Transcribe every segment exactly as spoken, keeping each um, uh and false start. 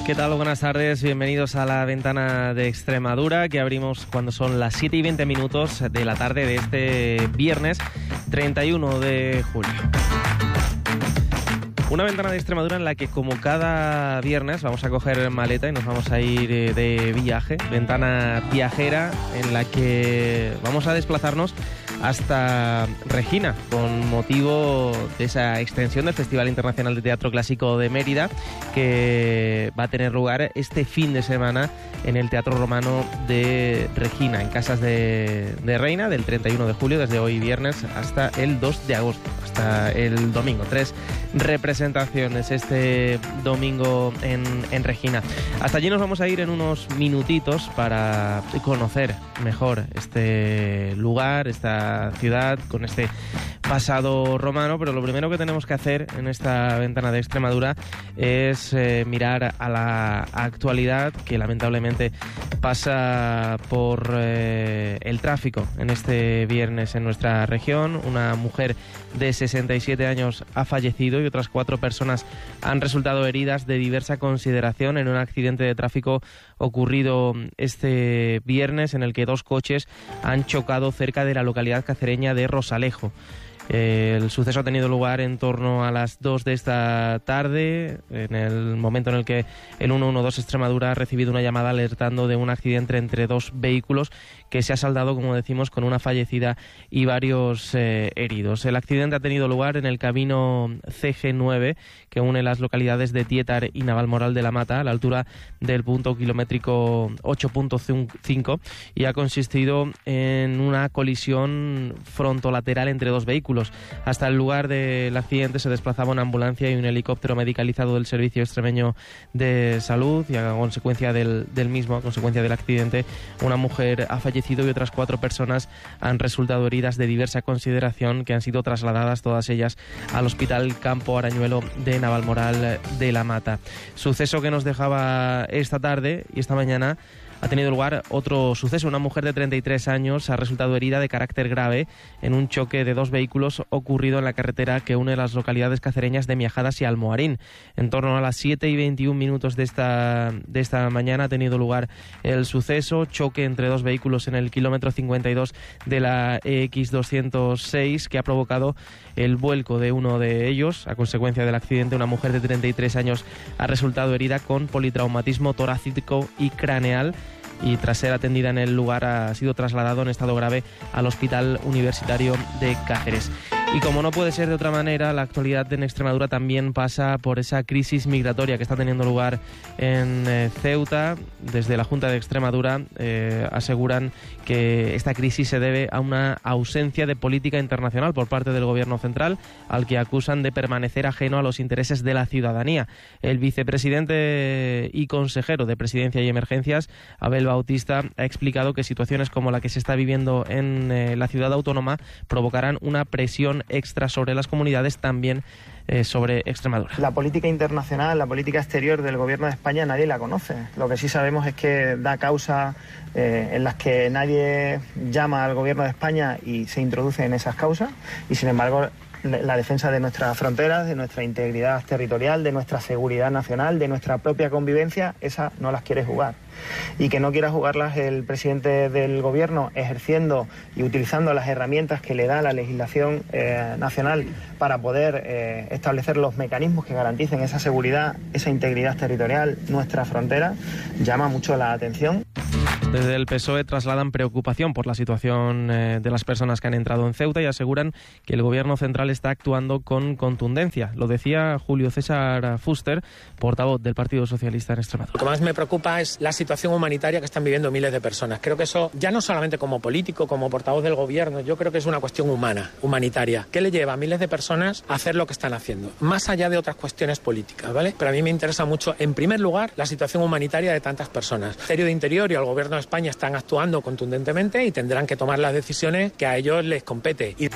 ¿Qué tal? Buenas tardes, bienvenidos a la ventana de Extremadura, que abrimos cuando son las siete y veinte minutos de la tarde de este viernes treinta y uno de julio. Una ventana de Extremadura en la que, como cada viernes, vamos a coger maleta y nos vamos a ir de viaje. Ventana viajera en la que vamos a desplazarnos hasta Regina, con motivo de esa extensión del Festival Internacional de Teatro Clásico de Mérida, que va a tener lugar este fin de semana en el Teatro Romano de Regina, en Casas de, de Reina, del treinta y uno de julio, desde hoy viernes hasta el dos de agosto, hasta el domingo. Tres representaciones este domingo en, en Regina. Hasta allí nos vamos a ir en unos minutitos para conocer mejor este lugar, esta ciudad, con este pasado romano, pero lo primero que tenemos que hacer en esta ventana de Extremadura es eh, mirar a la actualidad, que lamentablemente pasa por eh, el tráfico en este viernes en nuestra región. Una mujer de sesenta y siete años ha fallecido y otras cuatro personas han resultado heridas de diversa consideración en un accidente de tráfico ocurrido este viernes, en el que dos coches han chocado cerca de la localidad cacereña de Rosalejo. El suceso ha tenido lugar en torno a las dos de esta tarde, en el momento en el que el ciento doce Extremadura ha recibido una llamada alertando de un accidente entre dos vehículos que se ha saldado, como decimos, con una fallecida y varios eh, heridos. El accidente ha tenido lugar en el camino C G nueve, que une las localidades de Tietar y Navalmoral de la Mata, a la altura del punto kilométrico ocho punto cinco, y ha consistido en una colisión frontolateral entre dos vehículos. Hasta el lugar del accidente se desplazaba una ambulancia y un helicóptero medicalizado del Servicio Extremeño de Salud, y a consecuencia del, del mismo, a consecuencia del accidente, una mujer ha fallecido y otras cuatro personas han resultado heridas de diversa consideración, que han sido trasladadas todas ellas al Hospital Campo Arañuelo de Navalmoral de la Mata. Suceso que nos dejaba esta tarde, y esta mañana ha tenido lugar otro suceso. Una mujer de treinta y tres años ha resultado herida de carácter grave en un choque de dos vehículos ocurrido en la carretera que une las localidades cacereñas de Miajadas y Almoharín. En torno a las siete y veintiún minutos de esta, de esta mañana ha tenido lugar el suceso, choque entre dos vehículos en el kilómetro cincuenta y dos de la E X doscientos seis, que ha provocado el vuelco de uno de ellos. A consecuencia del accidente, una mujer de treinta y tres años ha resultado herida con politraumatismo torácico y craneal, y tras ser atendida en el lugar ha sido trasladado en estado grave al Hospital Universitario de Cáceres. Y como no puede ser de otra manera, la actualidad en Extremadura también pasa por esa crisis migratoria que está teniendo lugar en eh, Ceuta. Desde la Junta de Extremadura eh, aseguran que esta crisis se debe a una ausencia de política internacional por parte del Gobierno central, al que acusan de permanecer ajeno a los intereses de la ciudadanía. El vicepresidente y consejero de Presidencia y Emergencias, Abel Bautista, ha explicado que situaciones como la que se está viviendo en eh, la ciudad autónoma provocarán una presión extra sobre las comunidades, también eh, sobre Extremadura. La política internacional, la política exterior del Gobierno de España, nadie la conoce. Lo que sí sabemos es que da causa eh, en las que nadie llama al Gobierno de España y se introduce en esas causas, y sin embargo la defensa de nuestras fronteras, de nuestra integridad territorial, de nuestra seguridad nacional, de nuestra propia convivencia, esa no las quiere jugar. Y que no quiera jugarlas el presidente del Gobierno ejerciendo y utilizando las herramientas que le da la legislación eh, nacional para poder eh, establecer los mecanismos que garanticen esa seguridad, esa integridad territorial, nuestra frontera, llama mucho la atención. Desde el P S O E trasladan preocupación por la situación eh, de las personas que han entrado en Ceuta y aseguran que el Gobierno central está actuando con contundencia. Lo decía Julio César Fuster, portavoz del Partido Socialista en Extremadura. Lo que más me preocupa es la situación humanitaria que están viviendo miles de personas. Creo que eso, ya no solamente como político, como portavoz del Gobierno, yo creo que es una cuestión humana, humanitaria. ¿Qué le lleva a miles de personas a hacer lo que están haciendo? Más allá de otras cuestiones políticas, ¿vale? Pero a mí me interesa mucho, en primer lugar, la situación humanitaria de tantas personas. El Ministerio de Interior y el Gobierno de España están actuando contundentemente y tendrán que tomar las decisiones que a ellos les compete. Y...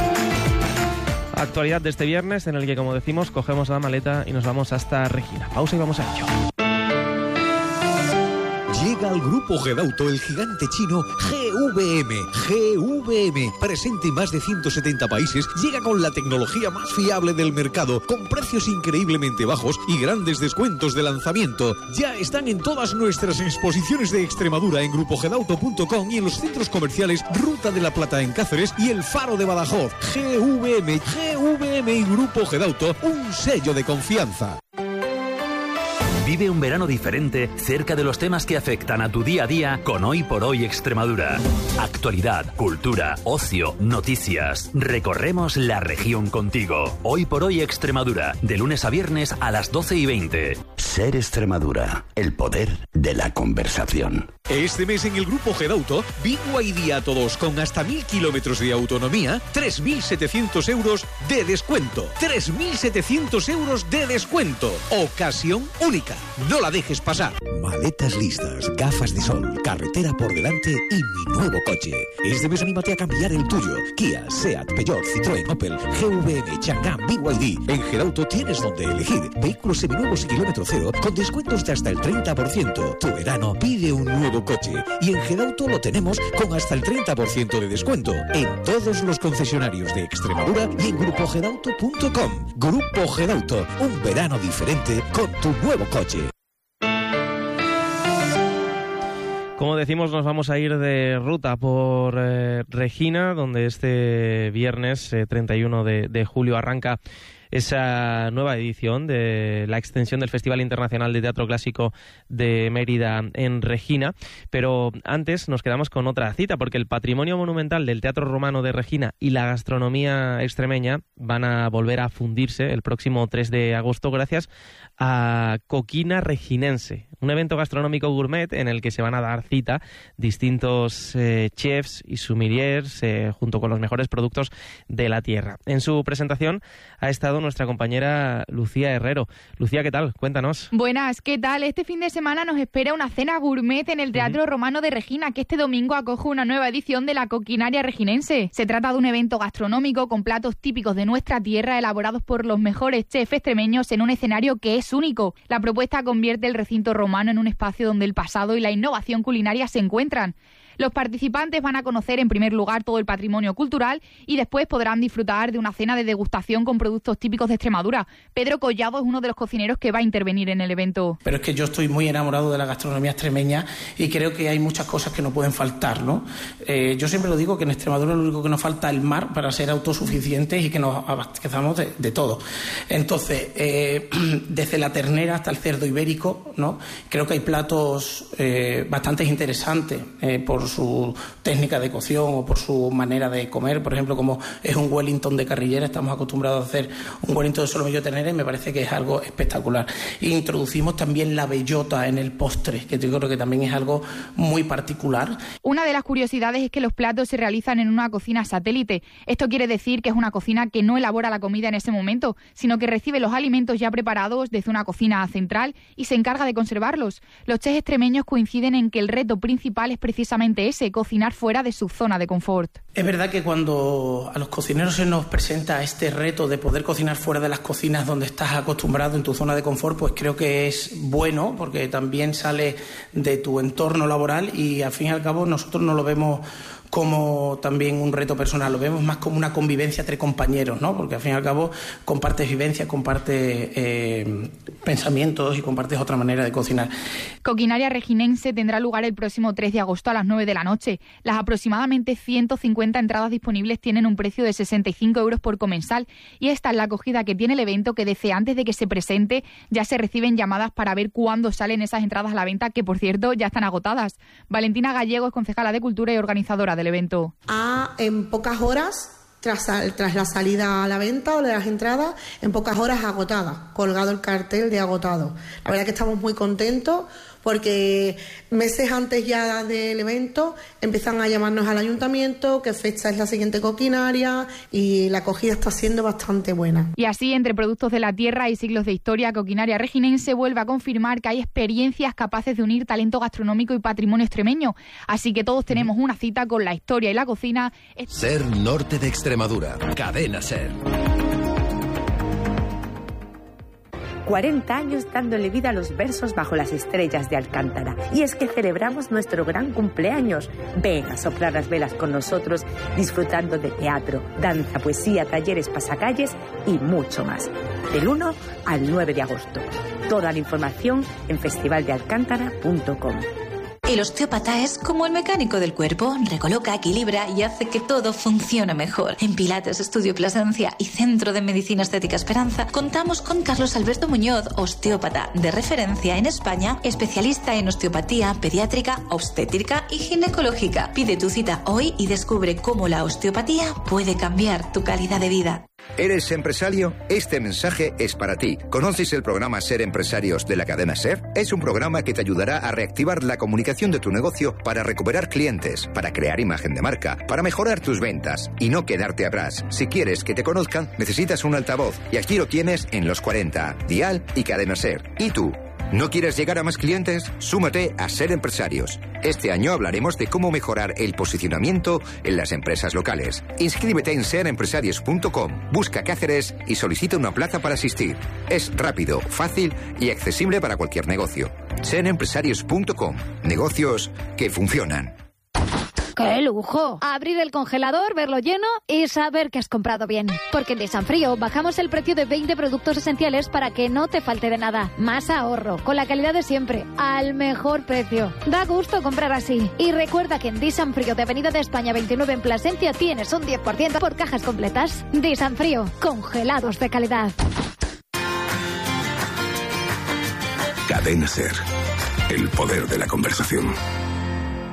Actualidad de este viernes, en el que, como decimos, cogemos la maleta y nos vamos hasta Regina. Pausa y vamos a ello. Llega al Grupo Gedauto el gigante chino G V M. G V M, presente en más de ciento setenta países, llega con la tecnología más fiable del mercado, con precios increíblemente bajos y grandes descuentos de lanzamiento. Ya están en todas nuestras exposiciones de Extremadura en grupo gedauto punto com y en los centros comerciales Ruta de la Plata en Cáceres y El Faro de Badajoz. G V M, G V M y Grupo Gedauto, un sello de confianza. Vive un verano diferente cerca de los temas que afectan a tu día a día con Hoy por Hoy Extremadura. Actualidad, cultura, ocio, noticias. Recorremos la región contigo. Hoy por Hoy Extremadura, de lunes a viernes a las doce y veinte. Ser Extremadura, el poder de la conversación. Este mes en el Grupo Gedauto, B Y D a todos con hasta mil kilómetros de autonomía, tres mil setecientos euros de descuento. tres mil setecientos euros de descuento. Ocasión única. No la dejes pasar. Maletas listas, gafas de sol, carretera por delante y mi nuevo coche. Este mes anímate a cambiar el tuyo. Kia, Seat, Peugeot, Citroën, Opel, G V M, Chang'an, B Y D. En Gedauto tienes donde elegir. Vehículos seminuevos y kilómetro cero con descuentos de hasta el treinta por ciento. Tu verano pide un nuevo coche. Y en Gedauto lo tenemos con hasta el treinta por ciento de descuento. En todos los concesionarios de Extremadura y en grupo gedauto punto com. Grupo Gedauto, un verano diferente con tu nuevo coche. Como decimos, nos vamos a ir de ruta por eh, Regina, donde este viernes eh, treinta y uno de, de julio arranca esa nueva edición de la extensión del Festival Internacional de Teatro Clásico de Mérida en Regina. Pero antes nos quedamos con otra cita, porque el patrimonio monumental del Teatro Romano de Regina y la gastronomía extremeña van a volver a fundirse el próximo tres de agosto gracias a Coquina Reginense, un evento gastronómico gourmet en el que se van a dar cita distintos eh, chefs y sommeliers eh, junto con los mejores productos de la tierra. En su presentación ha estado nuestra compañera Lucía Herrero. Lucía, ¿qué tal? Cuéntanos. Buenas, ¿qué tal? Este fin de semana nos espera una cena gourmet en el Teatro uh-huh. Romano de Regina, que este domingo acoge una nueva edición de la Coquinaria Reginense. Se trata de un evento gastronómico con platos típicos de nuestra tierra elaborados por los mejores chefs extremeños en un escenario que es único. La propuesta convierte el recinto romano en un espacio donde el pasado y la innovación culinaria se encuentran. Los participantes van a conocer en primer lugar todo el patrimonio cultural y después podrán disfrutar de una cena de degustación con productos típicos de Extremadura. Pedro Collado es uno de los cocineros que va a intervenir en el evento. Pero es que yo estoy muy enamorado de la gastronomía extremeña y creo que hay muchas cosas que no pueden faltar, ¿no? Eh, yo siempre lo digo que en Extremadura lo único que nos falta es el mar para ser autosuficientes y que nos abastezcamos de, de todo. Entonces, eh, desde la ternera hasta el cerdo ibérico, ¿no? Creo que hay platos eh, bastante interesantes eh, por su técnica de cocción o por su manera de comer, por ejemplo, como es un Wellington de carrillera, estamos acostumbrados a hacer un Wellington de solomillo de ternera y me parece que es algo espectacular. E introducimos también la bellota en el postre, que yo creo que también es algo muy particular. Una de las curiosidades es que los platos se realizan en una cocina satélite. Esto quiere decir que es una cocina que no elabora la comida en ese momento, sino que recibe los alimentos ya preparados desde una cocina central y se encarga de conservarlos. Los chefs extremeños coinciden en que el reto principal es precisamente ese, cocinar fuera de su zona de confort. Es verdad que cuando a los cocineros se nos presenta este reto de poder cocinar fuera de las cocinas donde estás acostumbrado en tu zona de confort, pues creo que es bueno porque también sale de tu entorno laboral y al fin y al cabo nosotros no lo vemos como también un reto personal, lo vemos más como una convivencia entre compañeros, ¿no? Porque al fin y al cabo compartes vivencias, compartes eh, pensamientos y compartes otra manera de cocinar. Coquinaria Reginense tendrá lugar el próximo tres de agosto a las nueve de la noche. Las aproximadamente ciento cincuenta entradas disponibles tienen un precio de sesenta y cinco euros por comensal y esta es la acogida que tiene el evento, que desde antes de que se presente ya se reciben llamadas para ver cuándo salen esas entradas a la venta, que por cierto ya están agotadas. Valentina Gallego es concejala de Cultura y organizadora del evento. A, en pocas horas, tras, tras la salida a la venta o de las entradas, en pocas horas agotada, colgado el cartel de agotado. La verdad que estamos muy contentos porque meses antes ya del evento empiezan a llamarnos al ayuntamiento, qué fecha es la siguiente coquinaria, y la acogida está siendo bastante buena. Y así, entre productos de la tierra y siglos de historia, Coquinaria Reginense vuelve a confirmar que hay experiencias capaces de unir talento gastronómico y patrimonio extremeño. Así que todos tenemos una cita con la historia y la cocina. Ser Norte de Extremadura, Cadena Ser. cuarenta años dándole vida a los versos bajo las estrellas de Alcántara. Y es que celebramos nuestro gran cumpleaños. Ven a soplar las velas con nosotros, disfrutando de teatro, danza, poesía, talleres, pasacalles y mucho más. Del uno al nueve de agosto. Toda la información en festival de alcántara punto com. El osteópata es como el mecánico del cuerpo, recoloca, equilibra y hace que todo funcione mejor. En Pilates, Estudio Plasencia y Centro de Medicina Estética Esperanza contamos con Carlos Alberto Muñoz, osteópata de referencia en España, especialista en osteopatía pediátrica, obstétrica y ginecológica. Pide tu cita hoy y descubre cómo la osteopatía puede cambiar tu calidad de vida. ¿Eres empresario? Este mensaje es para ti. ¿Conoces el programa Ser Empresarios de la cadena SER? Es un programa que te ayudará a reactivar la comunicación de tu negocio para recuperar clientes, para crear imagen de marca, para mejorar tus ventas y no quedarte atrás. Si quieres que te conozcan, necesitas un altavoz y aquí lo tienes en Los cuarenta, Dial y Cadena SER. ¿Y tú? ¿No quieres llegar a más clientes? Súmate a Ser Empresarios. Este año hablaremos de cómo mejorar el posicionamiento en las empresas locales. Inscríbete en ser empresarios punto com, busca Cáceres y solicita una plaza para asistir. Es rápido, fácil y accesible para cualquier negocio. ser empresarios punto com. Negocios que funcionan. ¡Qué lujo! Abrir el congelador, verlo lleno y saber que has comprado bien. Porque en Disanfrío bajamos el precio de veinte productos esenciales para que no te falte de nada. Más ahorro, con la calidad de siempre, al mejor precio. Da gusto comprar así. Y recuerda que en Disanfrío de Avenida de España veintinueve en Plasencia tienes un diez por ciento por cajas completas. Disanfrío, congelados de calidad. Cadena SER, el poder de la conversación.